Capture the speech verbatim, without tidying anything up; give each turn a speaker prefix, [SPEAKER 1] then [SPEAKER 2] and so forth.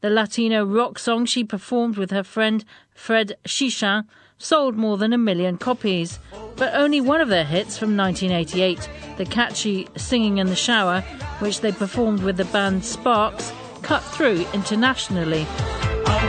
[SPEAKER 1] The Latino rock song she performed with her friend Fred Chichin sold more than a million copies. But only one of their hits from nineteen eighty-eight, the catchy Singing in the Shower, which they performed with the band Sparks, cut through internationally.